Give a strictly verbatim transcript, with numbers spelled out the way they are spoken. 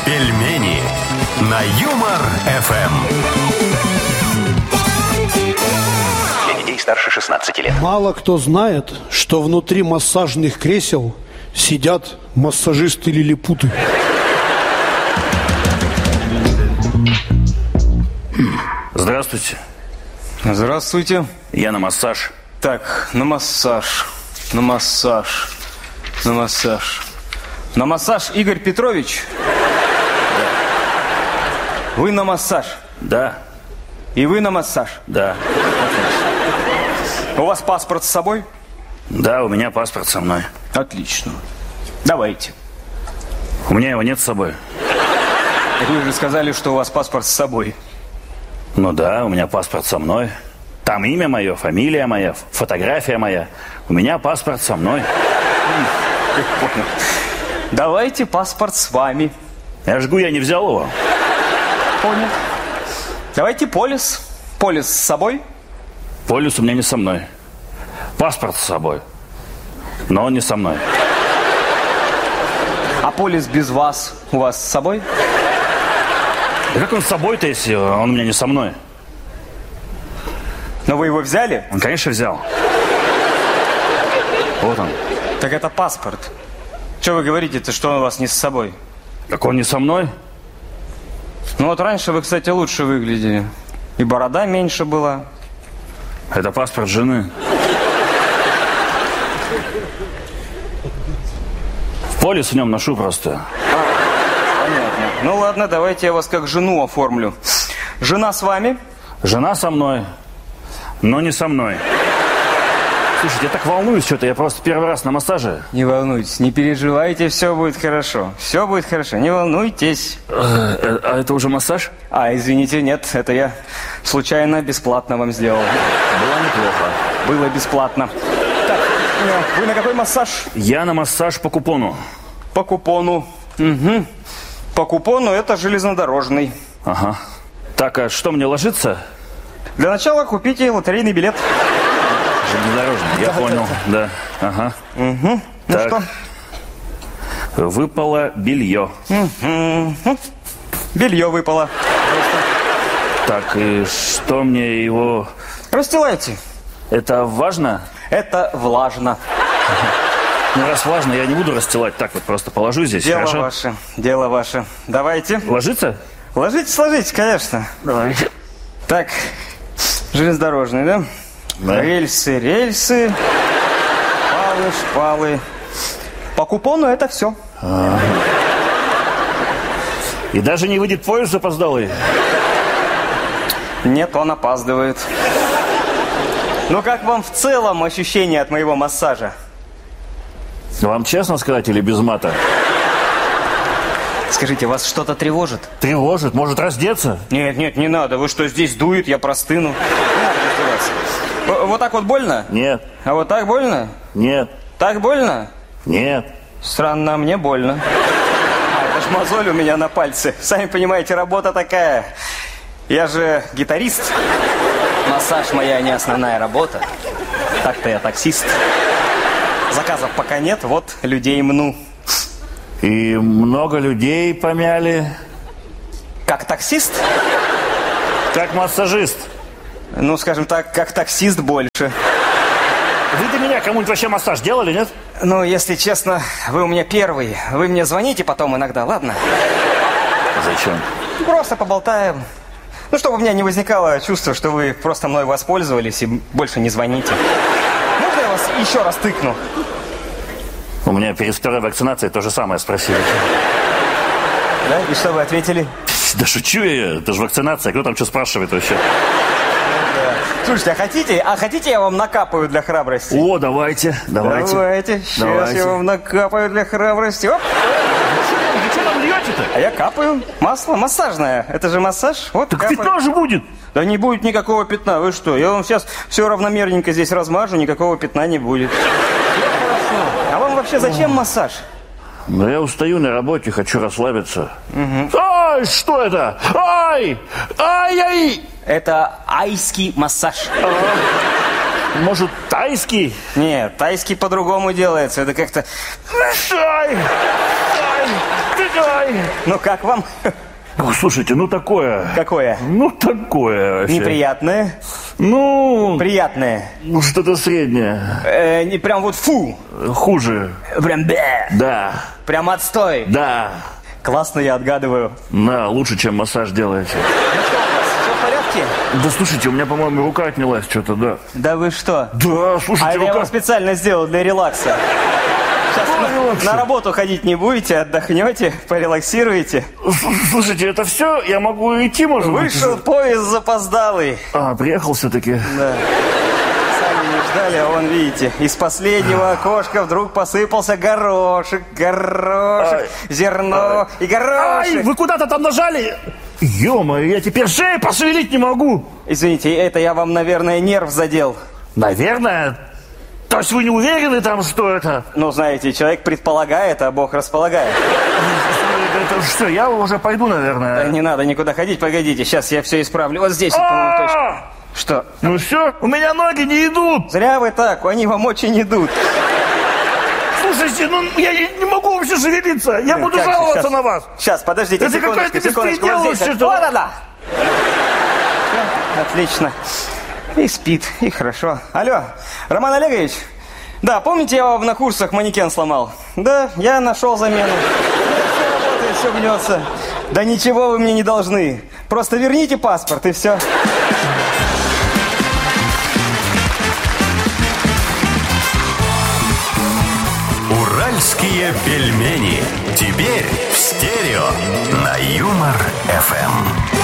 Пельмени на Юмор-эф эм. Для детей старше шестнадцати лет. Мало кто знает, что внутри массажных кресел сидят массажисты-лилипуты. Здравствуйте. Здравствуйте. Я на массаж. Так, на массаж. На массаж. На массаж. На массаж, Игорь Петрович? Да. Вы на массаж? Да. И вы на массаж? Да. У вас паспорт с собой? Да, у меня паспорт со мной. Отлично. Давайте. У меня его нет с собой. Так вы же сказали, что у вас паспорт с собой. Ну да, у меня паспорт со мной. Там имя мое, фамилия моя, фотография моя. У меня паспорт со мной. Понял. Давайте паспорт с вами. Я жгу, я не взял его. Понял. Давайте полис. Полис с собой? Полис у меня не со мной. Паспорт с собой. Но он не со мной. А полис без вас у вас с собой? Да как он с собой-то, если он у меня не со мной? Но вы его взяли? Он, конечно, взял. Вот он. Так это паспорт. Что вы говорите-то, что он у вас не с собой? Так он не со мной? Ну вот раньше вы, кстати, лучше выглядели. И борода меньше была. Это паспорт жены. Полис в нем ношу просто. А, понятно. Ну ладно, давайте я вас как жену оформлю. Жена с вами? Жена со мной, но не со мной. Слушайте, я так волнуюсь что-то, я просто первый раз на массаже. Не волнуйтесь, не переживайте, все будет хорошо. Все будет хорошо, не волнуйтесь. А, а это уже массаж? А, извините, нет, это я случайно бесплатно вам сделал. Было неплохо. Было бесплатно. Так, вы на какой массаж? Я на массаж по купону. По купону. Угу. По купону это железнодорожный. Ага. Так, а что, мне ложиться? Для начала купите лотерейный билет. Железнодорожный, я понял, да. Ага. Угу. Ну так. что? Выпало белье. Угу. Белье выпало. Так, и что мне его... Расстилайте. Это важно? Это влажно. Ну, раз важно, я не буду расстилать. Так вот, просто положу здесь, Дело хорошо? ваше, дело ваше. Давайте. Ложиться? Ложитесь, ложитесь, конечно. Давайте. Так, железнодорожный, да? Да. Рельсы, рельсы. Шпалы, шпалы. По купону это все. А. И даже не выйдет поезд запоздалый? Нет, он опаздывает. Ну, как вам в целом ощущение от моего массажа? Вам честно сказать или без мата? Скажите, вас что-то тревожит? Тревожит? Может раздеться? Нет, нет, не надо. Вы что, здесь дует, я простыну. Не надо раздеваться. Вот так вот больно? Нет. А вот так больно? Нет. Так больно? Нет. Странно, а мне больно. А, это ж мозоль у меня на пальце. Сами понимаете, работа такая. Я же гитарист. Массаж моя не основная работа. Так-то я таксист. Заказов пока нет, вот людей мну. И много людей помяли. Как таксист? Как массажист. Ну, скажем так, как таксист больше. Вы до меня кому-нибудь вообще массаж делали, нет? Ну, если честно, вы у меня первый. Вы мне звоните потом иногда, ладно? Зачем? Просто поболтаем. Ну, чтобы у меня не возникало чувства, что вы просто мной воспользовались и больше не звоните. Можно я вас еще раз тыкну? У меня перед второй вакцинацией то же самое спросили. Да? И что вы ответили? Да шучу я, это же вакцинация, кто там что спрашивает вообще? Да. Слушайте, а хотите, а хотите я вам накапаю для храбрости? О, давайте, давайте. Давайте, сейчас давайте. я вам накапаю для храбрости. Оп. Вы что там льете-то? А я капаю. Масло массажное. Это же массаж. Вот, Так капаю. пятно же будет. Да не будет никакого пятна. Вы что? Я вам сейчас все равномерненько здесь размажу, никакого пятна не будет. А вам вообще зачем массаж? Да я устаю на работе, хочу расслабиться. Угу. Ай, что это? Ай! Ай-яй! Это айский массаж. А, может, тайский? Нет, тайский по-другому делается. Это как-то... Ай! Ай! Здравствуйте! Ой. Ну, как вам? О, слушайте, ну такое... Какое? Ну такое вообще. Неприятное? Ну... Приятное? Ну, что-то среднее. Э, не прям вот фу. Хуже. Прям бе. Да. Прям отстой. Да. Классно я отгадываю. Да, лучше, чем массаж делаете. Ну что у вас, все в порядке? Да, слушайте, у меня, по-моему, рука отнялась что-то, да. Да вы что? Да, слушайте, А это я рука... вам специально сделал для релакса. Сейчас на, на работу ходить не будете, отдохнете, порелаксируете. С- Слушайте, это все? Я могу идти, может быть? Вышел поезд запоздалый. А, приехал все-таки. Да. Сами не ждали, а вон, видите, из последнего окошка вдруг посыпался горошек, горошек, Ай. зерно и горошек. Ай, вы куда-то там нажали? Ё-моё, я теперь шею пошевелить не могу. Извините, это я вам, наверное, нерв задел. Наверное. То есть вы не уверены там, что это? Ну, знаете, человек предполагает, а Бог располагает. Это что, я уже пойду, наверное. Да не надо никуда ходить, погодите, сейчас я все исправлю. Вот здесь, вот, по-моему, точно. А! Что? Ну все, у меня ноги не идут. Зря вы так, они вам очень идут. Слушайте, ну я не не могу вообще шевелиться. Я буду Как же, жаловаться щас. на вас. Сейчас, подождите, Это секундочку, какая-то секундочку, вот беспредел здесь. вообще-то. Вот, да-да. Всё, отлично. И спит, и хорошо. Алло, Роман Олегович? Да, помните, я вам на курсах манекен сломал? Да, я нашел замену. Все работает, все гнется. Да ничего вы мне не должны. Просто верните паспорт, и все. Уральские пельмени. Теперь в стерео на Юмор ФМ.